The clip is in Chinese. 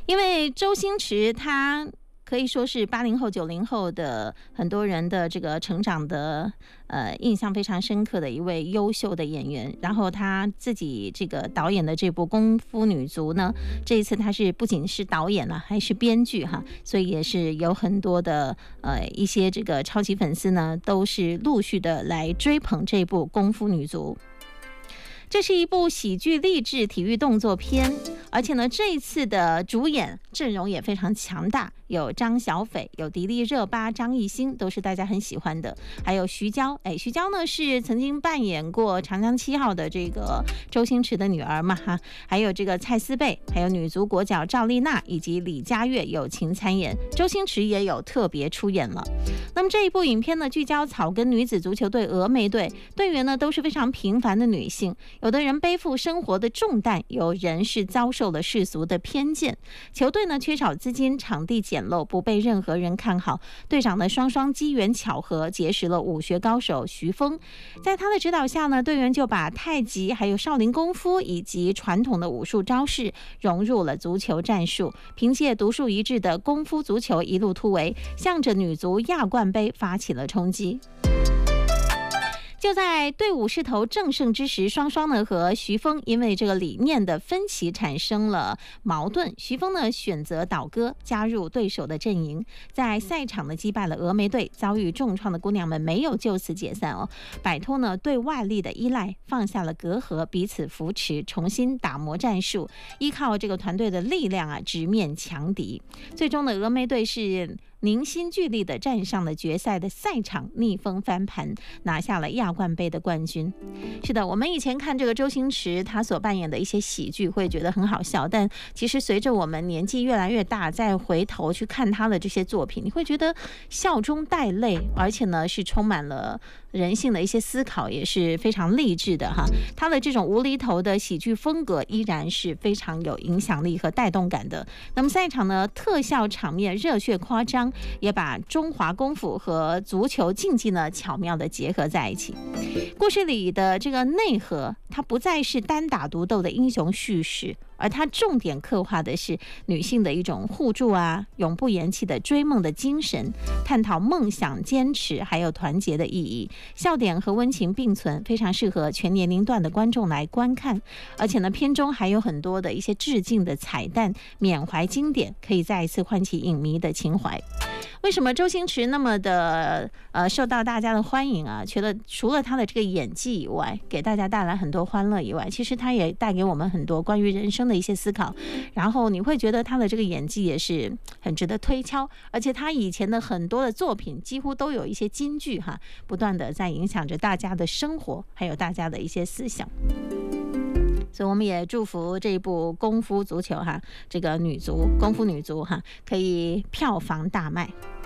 因为周星驰他可以说是80后、90后的很多人的这个成长的印象非常深刻的一位优秀的演员。然后他自己这个导演的这部《功夫女足》呢，这一次他是不仅是导演了，还是编剧哈，所以也是有很多的一些这个超级粉丝呢，都是陆续的来追捧这部《功夫女足》。这是一部喜剧励志体育动作片，而且呢，这一次的主演阵容也非常强大，有张小斐，有迪丽热巴、张艺兴，都是大家很喜欢的。还有徐娇，徐娇呢是曾经扮演过《长江7号》的这个周星驰的女儿嘛哈。还有这个蔡思贝，还有女足国脚赵丽娜以及李佳悦友情参演，周星驰也有特别出演了。那么这一部影片呢，聚焦草根女子足球队峨眉队，队员呢都是非常平凡的女性。有的人背负生活的重担，有人是遭受了世俗的偏见。球队呢缺少资金，场地简陋，不被任何人看好。队长呢双双机缘巧合结识了武学高手徐峰，在他的指导下呢，队员就把太极、还有少林功夫以及传统的武术招式融入了足球战术，凭借独树一帜的功夫足球一路突围，向着女足亚冠杯发起了冲击。就在队伍势头正盛之时，双双呢和徐峰因为这个理念的分歧产生了矛盾。徐峰呢选择倒戈，加入对手的阵营，在赛场呢击败了峨眉队。遭遇重创的姑娘们没有就此解散哦，摆脱呢对外力的依赖，放下了隔阂，彼此扶持，重新打磨战术，依靠这个团队的力量啊，直面强敌。最终呢，峨眉队是凝心聚力的站上了决赛的赛场，逆风翻盘，拿下了亚冠杯的冠军。是的，我们以前看这个周星驰他所扮演的一些喜剧会觉得很好笑，但其实随着我们年纪越来越大，再回头去看他的这些作品，你会觉得笑中带泪，而且呢是充满了人性的一些思考，也是非常励志的哈。他的这种无厘头的喜剧风格依然是非常有影响力和带动感的。那么赛场呢，特效场面热血夸张，也把中华功夫和足球竞技呢巧妙的结合在一起。故事里的这个内核，它不再是单打独斗的英雄叙事，而它重点刻画的是女性的一种互助啊，永不言弃的追梦的精神，探讨梦想、坚持还有团结的意义。笑点和温情并存，非常适合全年龄段的观众来观看。而且呢，片中还有很多的一些致敬的彩蛋，缅怀经典，可以再一次唤起影迷的情怀。为什么周星驰那么的受到大家的欢迎啊？除了他的这个演技以外，给大家带来很多欢乐以外，其实他也带给我们很多关于人生的一些思考。然后你会觉得他的这个演技也是很值得推敲，而且他以前的很多的作品几乎都有一些金句哈，不断的在影响着大家的生活，还有大家的一些思想。所以我们也祝福这一部功夫足球哈，这个功夫女足哈，可以票房大卖。